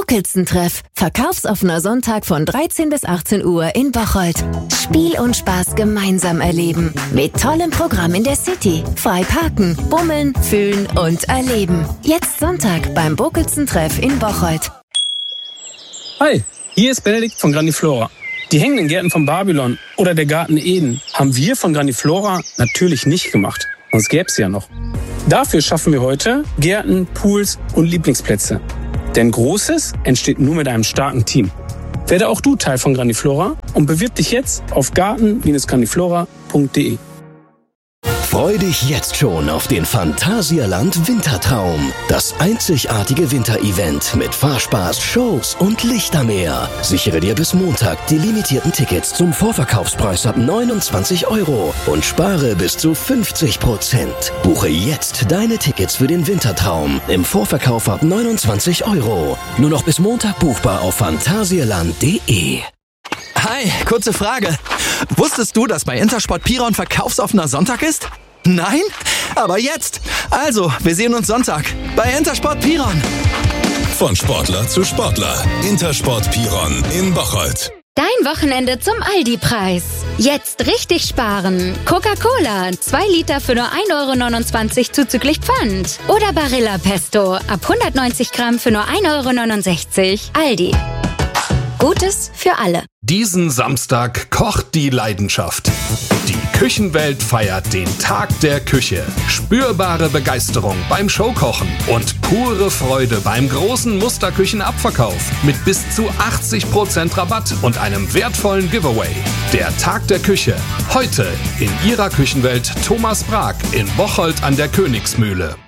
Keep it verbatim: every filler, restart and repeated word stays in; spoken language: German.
Burkilzentreff. Verkaufsoffener Sonntag von dreizehn bis achtzehn Uhr in Bocholt. Spiel und Spaß gemeinsam erleben. Mit tollem Programm in der City. Frei parken, bummeln, fühlen und erleben. Jetzt Sonntag beim Burkilzentreff in Bocholt. Hi, hier ist Benedikt von Grandiflora. Die hängenden Gärten von Babylon oder der Garten Eden haben wir von Grandiflora natürlich nicht gemacht. Sonst gäbe es ja noch. Dafür schaffen wir heute Gärten, Pools und Lieblingsplätze. Denn Großes entsteht nur mit einem starken Team. Werde auch du Teil von Grandiflora und bewirb dich jetzt auf garten Bindestrich grandiflora punkt de. Freu dich jetzt schon auf den Phantasialand Wintertraum. Das einzigartige Winterevent mit Fahrspaß, Shows und Lichtermeer. Sichere dir bis Montag die limitierten Tickets zum Vorverkaufspreis ab neunundzwanzig Euro und spare bis zu fünfzig Prozent. Buche jetzt deine Tickets für den Wintertraum im Vorverkauf ab neunundzwanzig Euro. Nur noch bis Montag buchbar auf phantasialand punkt de. Hi, kurze Frage. Wusstest du, dass bei Intersport Piron verkaufsoffener Sonntag ist? Nein? Aber jetzt! Also, wir sehen uns Sonntag bei Intersport Piron. Von Sportler zu Sportler. Intersport Piron in Bocholt. Dein Wochenende zum Aldi-Preis. Jetzt richtig sparen. Coca-Cola, zwei Liter für nur ein Euro neunundzwanzig zuzüglich Pfand. Oder Barilla Pesto, ab hundertneunzig Gramm für nur ein Euro neunundsechzig. Aldi. Gutes für alle. Diesen Samstag kocht die Leidenschaft. Die Küchenwelt feiert den Tag der Küche. Spürbare Begeisterung beim Showkochen und pure Freude beim großen Musterküchenabverkauf mit bis zu achtzig Prozent Rabatt und einem wertvollen Giveaway. Der Tag der Küche. Heute in Ihrer Küchenwelt Thomas Brag in Bocholt an der Königsmühle.